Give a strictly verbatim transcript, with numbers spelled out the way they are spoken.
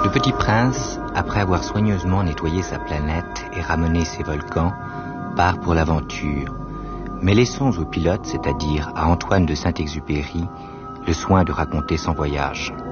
Le petit prince, après avoir soigneusement nettoyé sa planète et ramené ses volcans, part pour l'aventure. Mais laissons au pilote, c'est-à-dire à Antoine de Saint-Exupéry, le soin de raconter son voyage.